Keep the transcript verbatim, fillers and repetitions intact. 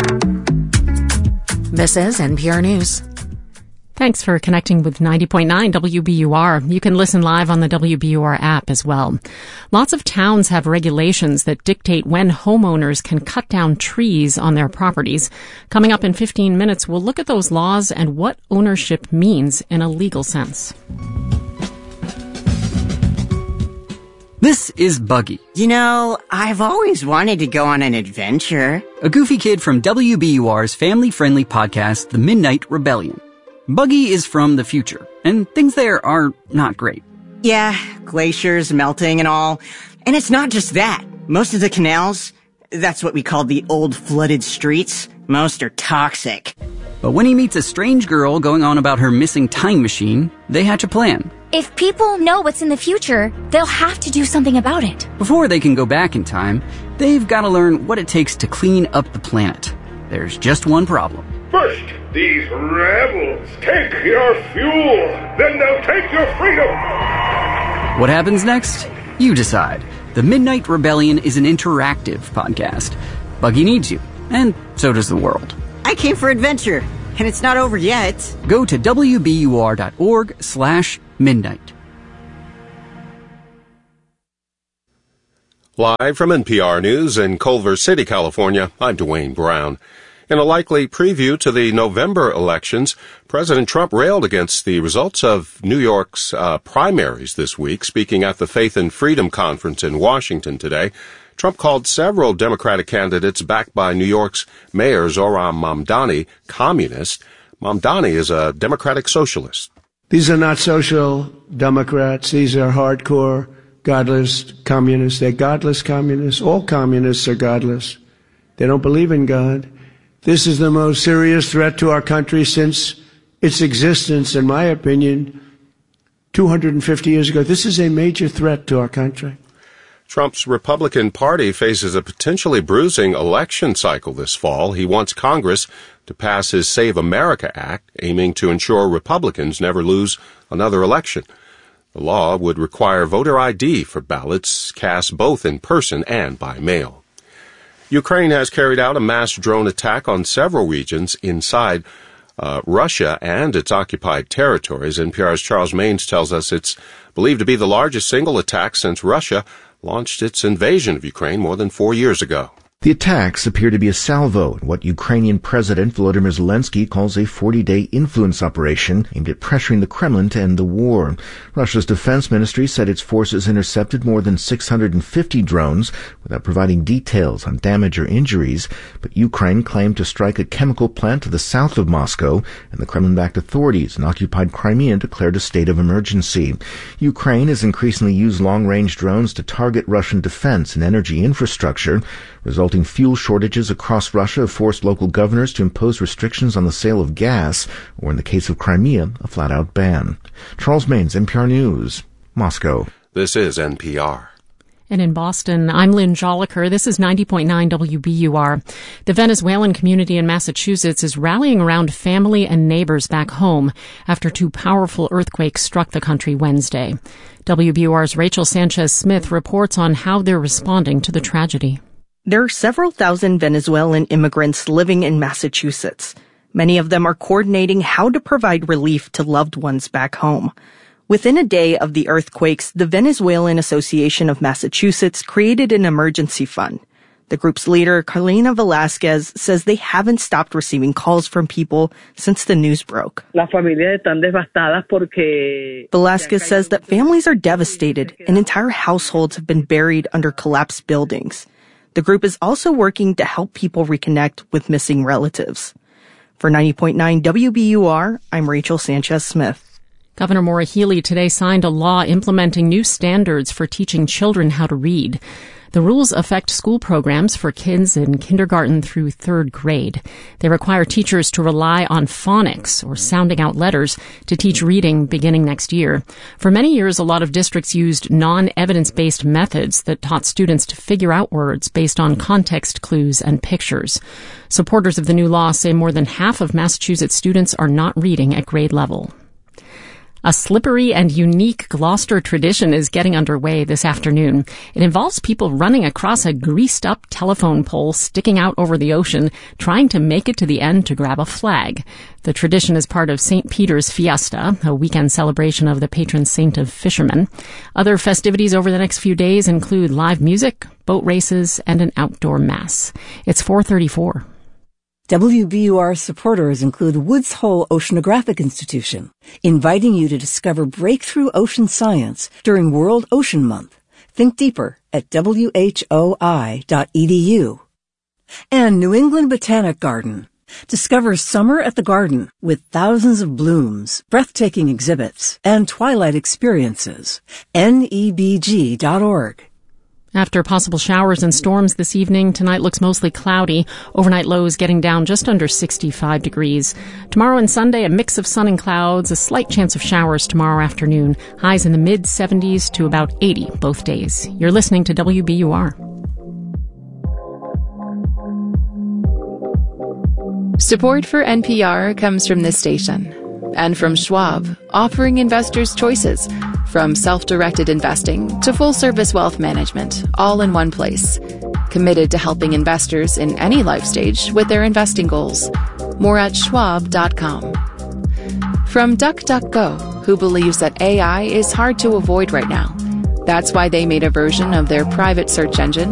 This is N P R News. Thanks for connecting with ninety point nine W B U R. You can listen live on the W B U R app as well. Lots of towns have regulations that dictate when homeowners can cut down trees on their properties. Coming up in fifteen minutes, we'll look at those laws and what ownership means in a legal sense. This is Buggy. You know, I've always wanted to go on an adventure. A goofy kid from W B U R's family-friendly podcast, The Midnight Rebellion. Buggy is from the future, and things there are not great. Yeah, glaciers melting and all. And it's not just that. Most of the canals, that's what we call the old flooded streets, most are toxic. But when he meets a strange girl going on about her missing time machine, they hatch a plan. If people know what's in the future, they'll have to do something about it. Before they can go back in time, they've got to learn what it takes to clean up the planet. There's just one problem. First, these rebels take your fuel, then they'll take your freedom. What happens next? You decide. The Midnight Rebellion is an interactive podcast. Buggy needs you, and so does the world. I came for adventure, and it's not over yet. Go to W B U R dot org slash midnight. Live from N P R News in Culver City, California, I'm Dwayne Brown. In a likely preview to the November elections, President Trump railed against the results of New York's uh, primaries this week. Speaking at the Faith and Freedom Conference in Washington today, Trump called several Democratic candidates backed by New York's Mayor Zohran Mamdani communist. Mamdani is a Democratic socialist. These are not social Democrats. These are hardcore, godless communists. They're godless communists. All communists are godless. They don't believe in God. This is the most serious threat to our country since its existence, in my opinion, two hundred fifty years ago. This is a major threat to our country. Trump's Republican Party faces a potentially bruising election cycle this fall. He wants Congress to pass his Save America Act, aiming to ensure Republicans never lose another election. The law would require voter I D for ballots cast both in person and by mail. Ukraine has carried out a mass drone attack on several regions inside uh, Russia and its occupied territories. N P R's Charles Maines tells us it's believed to be the largest single attack since Russia launched its invasion of Ukraine more than four years ago. The attacks appear to be a salvo in what Ukrainian President Volodymyr Zelensky calls a forty-day influence operation aimed at pressuring the Kremlin to end the war. Russia's defense ministry said its forces intercepted more than six hundred fifty drones without providing details on damage or injuries, but Ukraine claimed to strike a chemical plant to the south of Moscow, and the Kremlin-backed authorities in occupied Crimea declared a state of emergency. Ukraine has increasingly used long-range drones to target Russian defense and energy infrastructure. Resulting fuel shortages across Russia have forced local governors to impose restrictions on the sale of gas, or in the case of Crimea, a flat-out ban. Charles Maines, N P R News, Moscow. This is N P R. And in Boston, I'm Lynn Joliker. This is ninety point nine W B U R. The Venezuelan community in Massachusetts is rallying around family and neighbors back home after two powerful earthquakes struck the country Wednesday. W B U R's Rachel Sanchez-Smith reports on how they're responding to the tragedy. There are several thousand Venezuelan immigrants living in Massachusetts. Many of them are coordinating how to provide relief to loved ones back home. Within a day of the earthquakes, the Venezuelan Association of Massachusetts created an emergency fund. The group's leader, Carlina Velasquez, says they haven't stopped receiving calls from people since the news broke. Velasquez says that families are devastated and entire households have been buried under collapsed buildings. The group is also working to help people reconnect with missing relatives. For ninety point nine W B U R, I'm Rachel Sanchez-Smith. Governor Maura Healey today signed a law implementing new standards for teaching children how to read. The rules affect school programs for kids in kindergarten through third grade. They require teachers to rely on phonics, or sounding out letters, to teach reading beginning next year. For many years, a lot of districts used non-evidence-based methods that taught students to figure out words based on context clues and pictures. Supporters of the new law say more than half of Massachusetts students are not reading at grade level. A slippery and unique Gloucester tradition is getting underway this afternoon. It involves people running across a greased-up telephone pole sticking out over the ocean, trying to make it to the end to grab a flag. The tradition is part of Saint Peter's Fiesta, a weekend celebration of the patron saint of fishermen. Other festivities over the next few days include live music, boat races, and an outdoor mass. It's four thirty-four. W B U R supporters include Woods Hole Oceanographic Institution, inviting you to discover breakthrough ocean science during World Ocean Month. Think deeper at W H O I dot E D U. And New England Botanic Garden. Discover summer at the garden with thousands of blooms, breathtaking exhibits, and twilight experiences. N E B G dot org. After possible showers and storms this evening, tonight looks mostly cloudy. Overnight lows getting down just under sixty-five degrees. Tomorrow and Sunday, a mix of sun and clouds, a slight chance of showers tomorrow afternoon. Highs in the mid seventies to about eighty both days. You're listening to W B U R. Support for N P R comes from this station and from Schwab, offering investors choices from self-directed investing to full-service wealth management, all in one place. Committed to helping investors in any life stage with their investing goals. More at schwab dot com. From DuckDuckGo, who believes that A I is hard to avoid right now. That's why they made a version of their private search engine